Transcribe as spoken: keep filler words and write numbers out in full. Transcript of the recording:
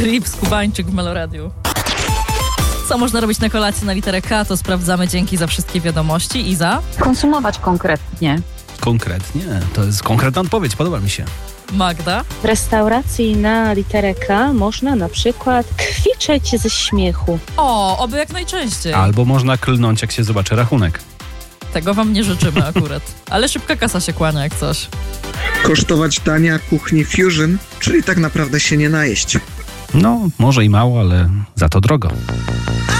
Trips, Kubańczyk w Meloradiu. Co można robić na kolację na literę K, to sprawdzamy. Dzięki za wszystkie wiadomości. Iza? Konsumować konkretnie. Konkretnie? To jest konkretna odpowiedź, podoba mi się. Magda? W restauracji na literę K można na przykład kwiczeć ze śmiechu. O, oby jak najczęściej. Albo można klnąć, jak się zobaczy rachunek. Tego wam nie życzymy akurat. Ale szybka kasa się kłania jak coś. Kosztować dania kuchni fusion, czyli tak naprawdę się nie najeść. No, może i mało, ale za to drogo.